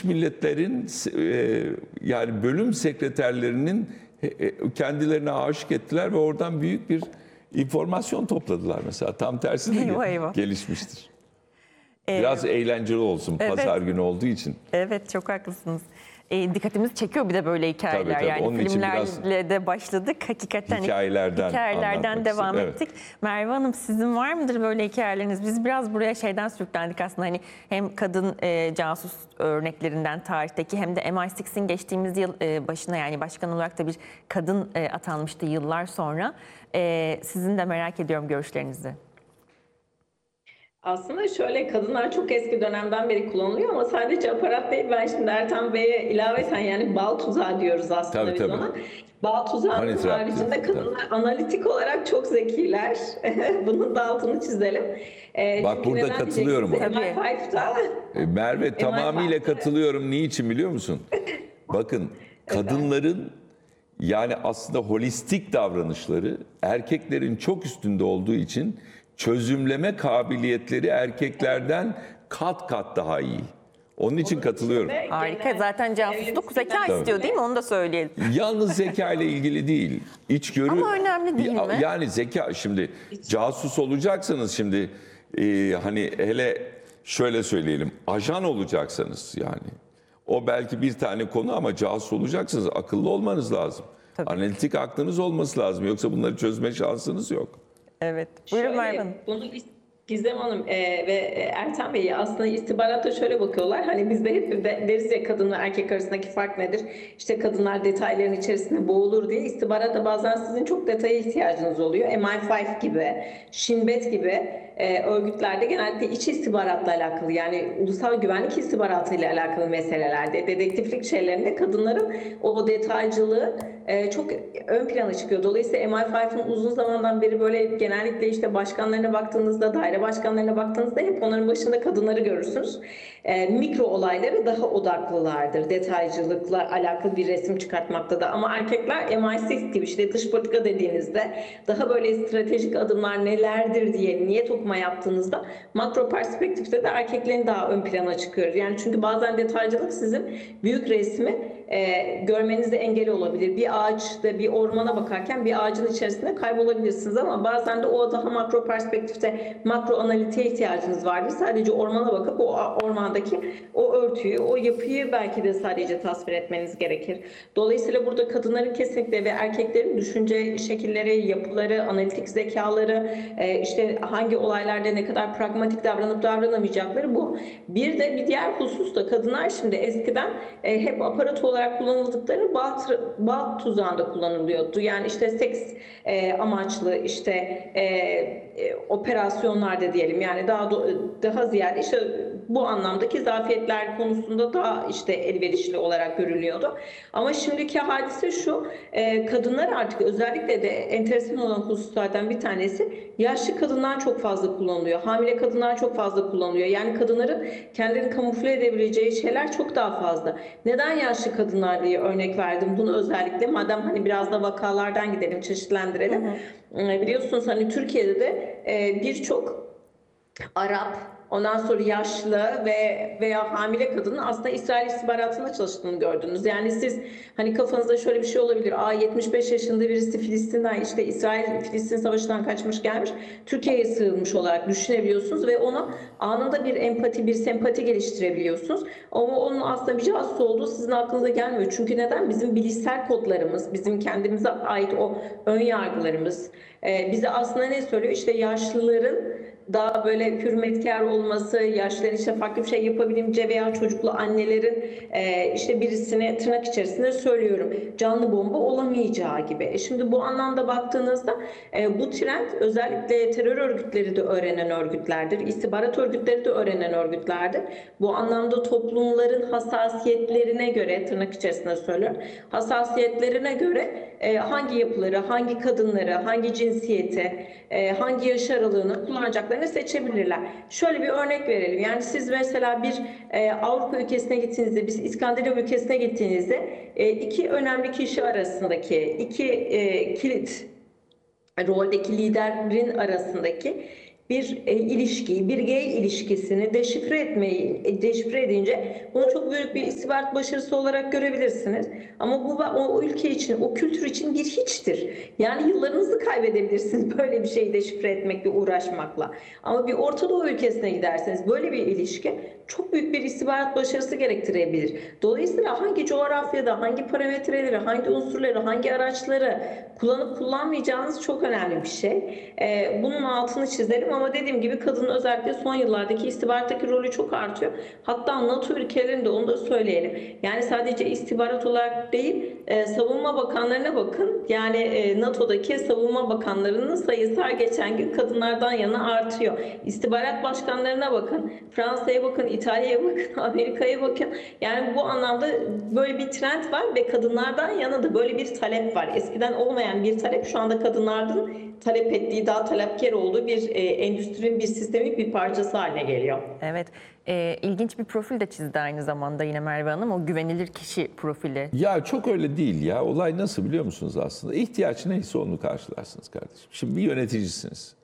Milletler'in yani bölüm sekreterlerinin kendilerine aşık ettiler ve oradan büyük bir informasyon topladılar mesela. Tam tersi de Eyvah, eyvah. gelişmiştir. Biraz eğlenceli olsun pazar günü olduğu için. Evet, çok haklısınız. Dikkatimizi çekiyor bir de böyle hikayeler. Tabii. Yani Onun için filmlerle de başladık. Hakikaten hikayelerden devam evet. ettik. Merve Hanım, sizin var mıdır böyle hikayeleriniz? Biz biraz buraya şeyden sürüklendik aslında. Hani hem kadın casus örneklerinden tarihteki hem de MI6'in geçtiğimiz yıl başına, yani başkan olarak da bir kadın atanmıştı yıllar sonra. Sizin de merak ediyorum görüşlerinizi. Aslında şöyle, kadınlar çok eski dönemden beri kullanılıyor ama sadece aparat değil. Ben şimdi Ertan Bey'e ilaveten yani bal tuzağı diyoruz aslında biz ona. Bal tuzağının haricinde kadınlar analitik olarak çok zekiler. Bunun da altını çizelim. Bak burada katılıyorum. Merve, tamamıyla katılıyorum. Niçin biliyor musun? Bakın, kadınların yani aslında holistik davranışları erkeklerin çok üstünde olduğu için çözümleme kabiliyetleri erkeklerden kat kat daha iyi. Onun için katılıyorum. Harika. Zaten casusluk zeka istiyor değil mi? Onu da söyleyelim. Yalnız zeka ile ilgili değil. İçgörü. Ama önemli değil mi? Yani zeka, şimdi casus olacaksanız şimdi hani hele şöyle söyleyelim. Ajan olacaksanız yani. O belki bir tane konu ama casus olacaksınız. Akıllı olmanız lazım. Tabii. Analitik aklınız olması lazım. Yoksa bunları çözme şansınız yok. Evet. Buyurun Merve Hanım. Bunu Gizem Hanım ve Ertan Bey aslında istihbarata şöyle bakıyorlar. Hani biz de hep deriz ya, kadın ve erkek arasındaki fark nedir? İşte kadınlar detayların içerisinde boğulur diye. İstihbarata bazen sizin çok detaya ihtiyacınız oluyor. MI5 gibi, Shin Bet gibi örgütlerde genellikle iç istihbaratla alakalı, yani ulusal güvenlik istihbaratıyla alakalı meselelerde, dedektiflik şeylerinde kadınların o detaycılığı çok ön plana çıkıyor. Dolayısıyla MI5'ın uzun zamandan beri böyle genellikle işte başkanlarına baktığınızda, daire başkanlarına baktığınızda hep onların başında kadınları görürsünüz. Mikro olaylara daha odaklılardır. Detaycılıkla alakalı bir resim çıkartmakta da. Ama erkekler MI6 gibi işte dış politika dediğinizde, daha böyle stratejik adımlar nelerdir diye niyet okuma yaptığınızda makro perspektifte de erkeklerin daha ön plana çıkıyor. Yani çünkü bazen detaycılık sizin büyük resmi görmenize engel olabilir. Bir ağaçta, bir ormana bakarken bir ağacın içerisinde kaybolabilirsiniz ama bazen de o daha makro perspektifte makro analitiğe ihtiyacınız vardır. Sadece ormana bakıp o ormandaki o örtüyü, o yapıyı belki de sadece tasvir etmeniz gerekir. Dolayısıyla burada kadınların kesinlikle ve erkeklerin düşünce şekilleri, yapıları, analitik zekaları, işte hangi olaylarda ne kadar pragmatik davranıp davranamayacakları bu. Bir de bir diğer husus da kadınlar şimdi eskiden hep aparat olarak kullanıldıkları bağ tuzağında kullanılıyordu. Yani işte seks amaçlı işte operasyonlarda diyelim, yani daha ziyade işte bu anlamdaki zafiyetler konusunda daha işte elverişli olarak görülüyordu. Ama şimdiki hadise şu, kadınlar artık, özellikle de enteresan olan hususlardan bir tanesi, yaşlı kadınlar çok fazla kullanılıyor. Hamile kadınlar çok fazla kullanılıyor. Yani kadınların kendilerini kamufle edebileceği şeyler çok daha fazla. Neden yaşlı kadınlar diye örnek verdim bunu özellikle? Madem hani biraz da vakalardan gidelim, çeşitlendirelim. Biliyorsunuz hani Türkiye'de de birçok Arap, ondan sonra yaşlı veya hamile kadının aslında İsrail istihbaratında çalıştığını gördünüz. Yani siz hani kafanızda şöyle bir şey olabilir. 75 yaşında birisi Filistin'den, işte İsrail-Filistin savaşından kaçmış gelmiş, Türkiye'ye sığınmış olarak düşünebiliyorsunuz ve ona anında bir empati, bir sempati geliştirebiliyorsunuz. Ama onun aslında bir casus olduğu sizin aklınıza gelmiyor. Çünkü neden? Bizim bilişsel kodlarımız, bizim kendimize ait o ön yargılarımız bize aslında ne söylüyor? İşte yaşlıların daha böyle hürmetkar olması, yaşlıların işte farklı bir şey yapabilince veya çocuklu annelerin işte birisine, tırnak içerisinde söylüyorum, canlı bomba olamayacağı gibi. Şimdi bu anlamda baktığınızda bu trend özellikle terör örgütleri de öğrenen örgütlerdir, istihbarat örgütleri de öğrenen örgütlerdir. Bu anlamda toplumların hassasiyetlerine göre, tırnak içerisinde söylüyorum, hassasiyetlerine göre hangi yapıları, hangi kadınları, hangi cinsiyeti, hangi yaş aralığını kullanacaklarını seçebilirler. Şöyle bir örnek verelim. Yani siz mesela bir Avrupa ülkesine gittiğinizde, bir İskandinav ülkesine gittiğinizde iki önemli kişi arasındaki, iki kilit roldeki liderin arasındaki bir ilişkiyi, bir gay ilişkisini deşifre edince bunu çok büyük bir istihbarat başarısı olarak görebilirsiniz. Ama bu o ülke için, o kültür için bir hiçtir. Yani yıllarınızı kaybedebilirsiniz böyle bir şeyi deşifre etmekle, uğraşmakla. Ama bir Orta Doğu ülkesine giderseniz böyle bir ilişki çok büyük bir istihbarat başarısı gerektirebilir. Dolayısıyla hangi coğrafyada, hangi parametreleri, hangi unsurları, hangi araçları kullanıp kullanmayacağınız çok önemli bir şey. Bunun altını çizelim ama dediğim gibi kadının özellikle son yıllardaki istihbarattaki rolü çok artıyor. Hatta NATO ülkelerinde onu da söyleyelim. Yani sadece istihbarat olarak değil, savunma bakanlarına bakın. Yani NATO'daki savunma bakanlarının sayısı her geçen gün kadınlardan yana artıyor. İstihbarat başkanlarına bakın, Fransa'ya bakın, İtalya'ya bakın, Amerika'ya bakın. Yani bu anlamda böyle bir trend var ve kadınlardan yana da böyle bir talep var. Eskiden olmayan bir talep, şu anda kadınların talep ettiği, daha talepkar olduğu bir endüstrinin, bir sistemin bir parçası haline geliyor. Evet. İlginç bir profil de çizdi aynı zamanda yine Merve Hanım. O güvenilir kişi profili. Ya çok öyle değil ya. Olay nasıl biliyor musunuz aslında? İhtiyaç neyse onu karşılarsınız kardeşim. Şimdi bir yöneticisiniz.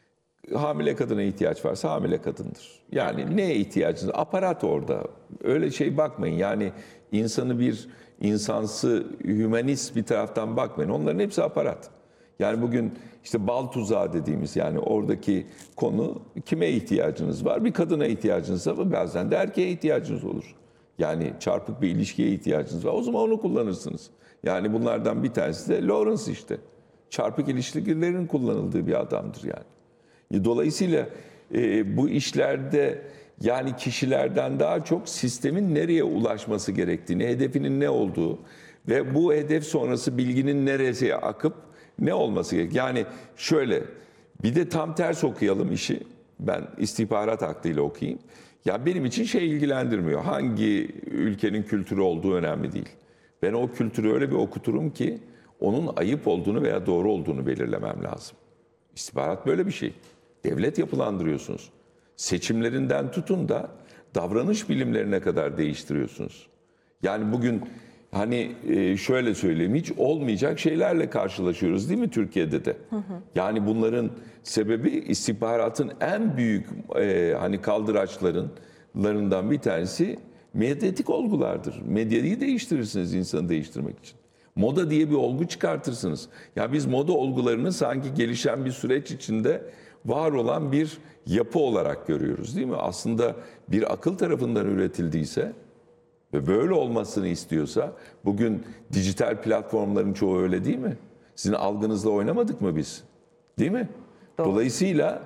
Hamile kadına ihtiyaç varsa hamile kadındır. Yani neye ihtiyacınız? Aparat orada. Öyle şey bakmayın. Yani insanı bir insansı, hümanist bir taraftan bakmayın. Onların hepsi aparat. Yani bugün işte bal tuzağı dediğimiz, yani oradaki konu, kime ihtiyacınız var? Bir kadına ihtiyacınız var, bazen de erkeğe ihtiyacınız olur. Yani çarpık bir ilişkiye ihtiyacınız var. O zaman onu kullanırsınız. Yani bunlardan bir tanesi de Lawrence işte. Çarpık ilişkilerin kullanıldığı bir adamdır yani. Dolayısıyla bu işlerde yani kişilerden daha çok sistemin nereye ulaşması gerektiğini, hedefinin ne olduğu ve bu hedef sonrası bilginin nereye akıp ne olması gerek. Yani şöyle, bir de tam ters okuyalım işi. Ben istihbarat aklıyla okuyayım. Ya benim için şey ilgilendirmiyor. Hangi ülkenin kültürü olduğu önemli değil. Ben o kültürü öyle bir okuturum ki onun ayıp olduğunu veya doğru olduğunu belirlemem lazım. İstihbarat böyle bir şey. Devlet yapılandırıyorsunuz. Seçimlerinden tutun da davranış bilimlerine kadar değiştiriyorsunuz. Yani bugün hani şöyle söyleyeyim, hiç olmayacak şeylerle karşılaşıyoruz değil mi Türkiye'de de? Yani bunların sebebi istihbaratın en büyük hani kaldıraçlarından bir tanesi medyatik olgulardır. Medyayı değiştirirsiniz insanı değiştirmek için. Moda diye bir olgu çıkartırsınız. Ya biz moda olgularını sanki gelişen bir süreç içinde var olan bir yapı olarak görüyoruz değil mi? Aslında bir akıl tarafından üretildiyse ve böyle olmasını istiyorsa, bugün dijital platformların çoğu öyle değil mi? Sizin algınızla oynamadık mı biz? Değil mi? Doğru. Dolayısıyla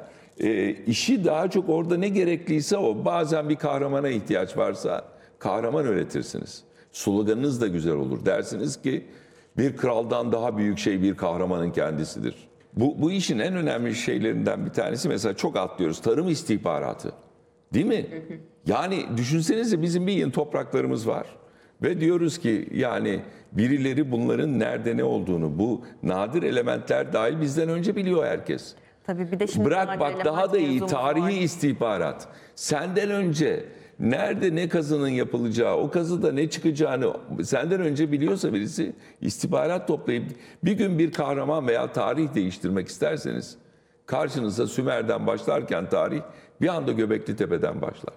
işi daha çok orada ne gerekliyse o. Bazen bir kahramana ihtiyaç varsa kahraman üretirsiniz. Sloganınız da güzel olur. Dersiniz ki bir kraldan daha büyük şey bir kahramanın kendisidir. Bu işin en önemli şeylerinden bir tanesi, mesela çok atlıyoruz, tarım istihbaratı. Değil mi? Yani düşünsenize, bizim bir yığın topraklarımız var. Ve diyoruz ki yani birileri bunların nerede ne olduğunu, bu nadir elementler dahil bizden önce biliyor herkes. Tabii bir de şimdi Bırak bak, daha da iyi tarihi istihbarat. Senden önce nerede ne kazının yapılacağı, o kazıda ne çıkacağını senden önce biliyorsa birisi, istihbarat toplayıp bir gün bir kahraman veya tarih değiştirmek isterseniz, karşınıza Sümer'den başlarken tarih bir anda Göbekli Tepe'den başlar.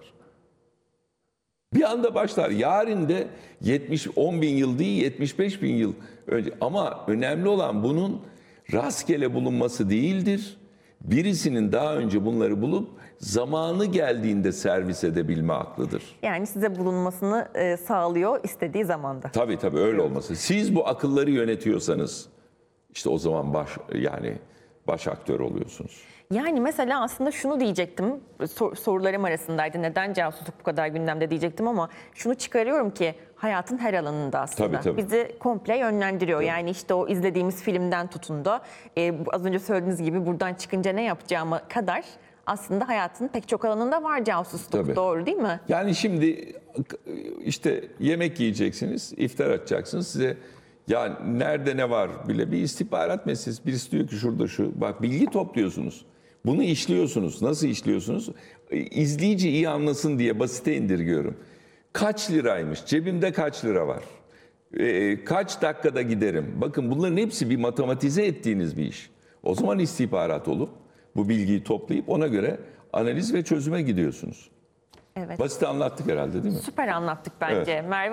Bir anda başlar. Yarın da 10 bin yıl değil, 75 bin yıl önce. Ama önemli olan bunun rastgele bulunması değildir. Birisinin daha önce bunları bulup zamanı geldiğinde servis edebilme aklıdır. Yani size bulunmasını sağlıyor istediği zamanda. Tabii öyle olması. Siz bu akılları yönetiyorsanız işte o zaman baş aktör oluyorsunuz. Yani mesela aslında şunu diyecektim, sorularım arasındaydı. Neden casusluk bu kadar gündemde diyecektim ama şunu çıkarıyorum ki hayatın her alanında aslında. Tabii. Bizi komple yönlendiriyor. Tabii. Yani işte o izlediğimiz filmden tutun da az önce söylediğiniz gibi buradan çıkınca ne yapacağıma kadar aslında hayatın pek çok alanında var casusluk. Tabii. Doğru değil mi? Yani şimdi işte yemek yiyeceksiniz, iftar açacaksınız, size ya nerede ne var bile bir istihbarat meselesi. Birisi diyor ki şurada şu, bak bilgi topluyorsunuz. Bunu işliyorsunuz. Nasıl işliyorsunuz? İzleyici iyi anlasın diye basite indirgiyorum. Kaç liraymış? Cebimde kaç lira var? Kaç dakikada giderim? Bakın bunların hepsi bir matematize ettiğiniz bir iş. O zaman istihbarat olup bu bilgiyi toplayıp ona göre analiz ve çözüme gidiyorsunuz. Evet. Basit anlattık herhalde değil mi? Süper anlattık bence. Evet. Merve